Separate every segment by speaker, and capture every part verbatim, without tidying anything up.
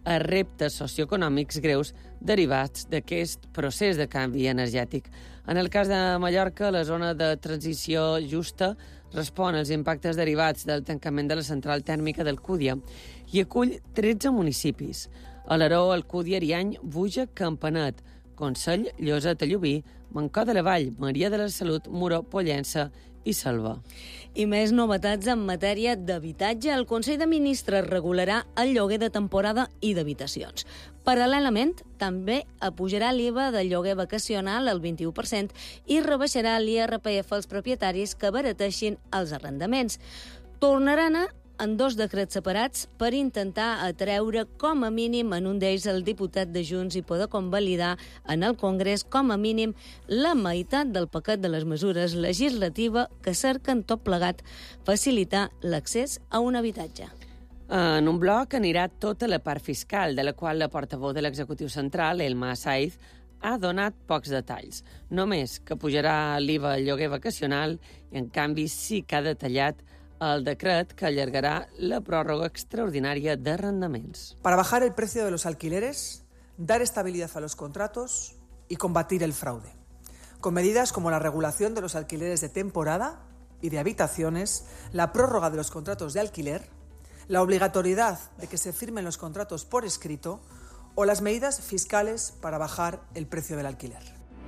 Speaker 1: a reptes socioeconòmics greus derivats d'aquest procés de canvi energètic. En el cas de Mallorca, la zona de transició justa respon als impactes derivats del tancament de la central tèrmica d'Alcúdia i acull tretze municipis: Alaró, Alcúdia, Ariany, Buja, Campanet, Consell, Lloseta, Llubí, Mancó de la Vall, Maria de la Salut, Muro, Pollença i Selva.
Speaker 2: I més novetats en matèria d'habitatge. El Consell de Ministres regularà el lloguer de temporada i d'habitacions. Paral·lelament, també apujarà l'I V A del lloguer vacacional al vint-i-u per cent i rebaixarà l'I R P F als propietaris que abarateixin els arrendaments. Tornaran a en dos decrets separats per intentar atreure com a mínim en un d'ells el diputat de Junts i poder convalidar en el Congrés com a mínim la meitat del paquet de les mesures legislatives que cerquen tot plegat facilitar l'accés a un habitatge.
Speaker 1: En un bloc anirà tota la part fiscal, de la qual la portaveu de l'executiu central, Elma Saiz, ha donat pocs detalls. Només que pujarà l'I V A al lloguer vacacional i, en canvi, sí que ha detallat el decret que allargarà la pròrroga extraordinària d'arrendaments.
Speaker 3: Para bajar el precio de los alquileres, dar estabilidad a los contratos y combatir el fraude, con medidas como la regulación de los alquileres de temporada y de habitaciones, la prórroga de los contratos de alquiler, la obligatoriedad de que se firmen los contratos por escrito o las medidas fiscales para bajar el precio del alquiler.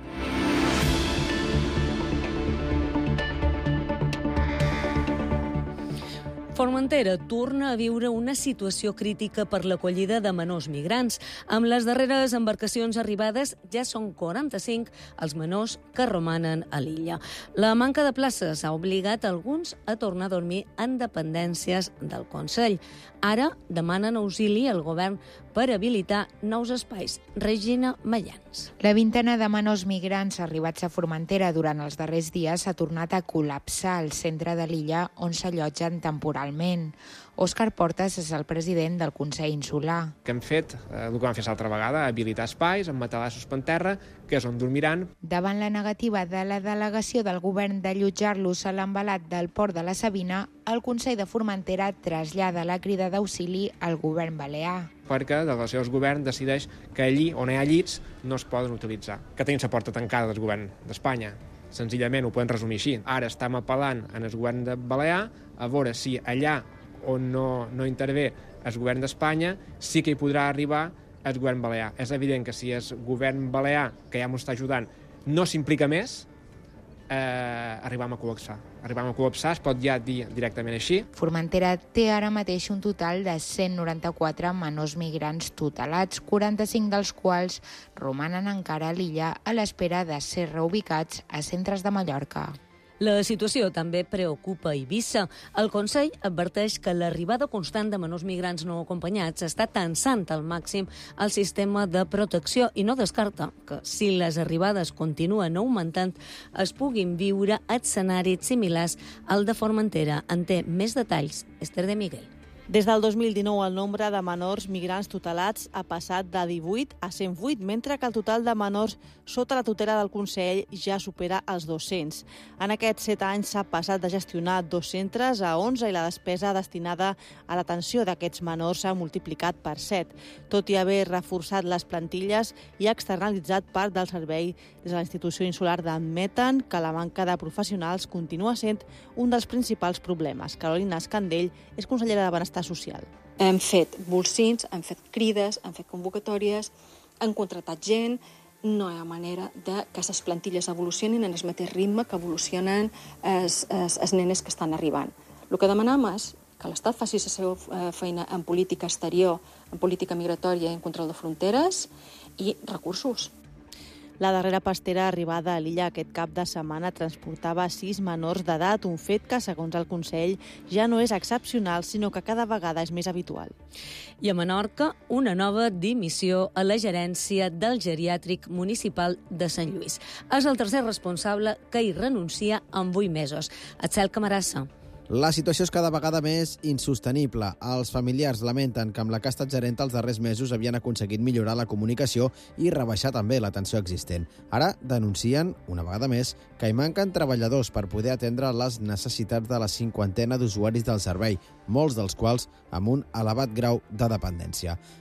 Speaker 2: Formentera torna a viure una situació crítica per l'acollida de menors migrants. Amb les darreres embarcacions arribades, ja són quaranta-cinc els menors que romanen a l'illa. La manca de places ha obligat alguns a tornar a dormir en dependències del Consell. Ara demanen auxili al govern per habilitar nous espais. Regina Mayans.
Speaker 4: La vintena de menors migrants arribats a Formentera durant els darrers dies s'ha tornat a col·lapsar al centre de l'illa on s'allotgen temporalment. Òscar Portas és el president del Consell Insular.
Speaker 5: Que hem fet, eh, el que vam fer l'altra vegada, habilitar espais amb matalassos per terra, que és on dormiran.
Speaker 4: Davant la negativa de la delegació del govern d'allotjar-los a l'embalat del port de la Sabina, el Consell de Formentera trasllada la crida d'auxili al govern balear.
Speaker 5: Perquè la delegació del govern decideix que allí on hi ha llits no es poden utilitzar. Que tenim la porta tancada del govern d'Espanya. Senzillament ho podem resumir així. Ara estem apel·lant en el govern de Balear a veure si allà on no, no intervé el govern d'Espanya sí que hi podrà arribar el govern balear. És evident que si el govern balear, que ja ens està ajudant, no s'implica més, eh, arribam a col·lapsar. Arribam a col·lapsar, es pot ja dir directament així.
Speaker 4: Formentera té ara mateix un total de cent noranta-quatre menors migrants tutelats, quaranta-cinc dels quals romanen encara a l'illa a l'espera de ser reubicats a centres de Mallorca.
Speaker 2: La situació també preocupa Eivissa. El Consell adverteix que l'arribada constant de menors migrants no acompanyats està tensant al màxim el sistema de protecció i no descarta que, si les arribades continuen augmentant, es puguin viure escenaris similars al de Formentera. En té més detalls Esther de Miguel.
Speaker 6: Des del dos mil dinou, el nombre de menors migrants tutelats ha passat de divuit a cent vuit, mentre que el total de menors sota la tutela del Consell ja supera els dos-cents. En aquests set anys s'ha passat de gestionar dos centres a onze i la despesa destinada a l'atenció d'aquests menors s'ha multiplicat per set. Tot i haver reforçat les plantilles i externalitzat part del servei des de la institució insular admeten que la manca de professionals continua sent un dels principals problemes. Carolina Escandell és consellera de Benestar Social.
Speaker 7: Hem fet bolsins, hem fet crides, hem fet convocatòries, hem contratat gent, no hi ha manera de que les plantilles evolucionin en el mateix ritme que evolucionen els, els, els nenes que estan arribant. El que demanem és que l'Estat faci la seva feina en política exterior, en política migratòria i en control de fronteres i recursos.
Speaker 6: La darrera pastera arribada a l'illa aquest cap de setmana transportava sis menors d'edat, un fet que, segons el Consell, ja no és excepcional, sinó que cada vegada és més habitual.
Speaker 2: I a Menorca, una nova dimissió a la gerència del geriàtric municipal de Sant Lluís. És el tercer responsable que hi renuncia en vuit mesos. Atxel Camarassa.
Speaker 8: La situació és cada vegada més insostenible. Els familiars lamenten que amb la que ha estat gerent els darrers mesos havien aconseguit millorar la comunicació i rebaixar també la tensió existent. Ara denuncien, una vegada més, que hi manquen treballadors per poder atendre les necessitats de la cinquantena d'usuaris del servei, molts dels quals amb un elevat grau de dependència.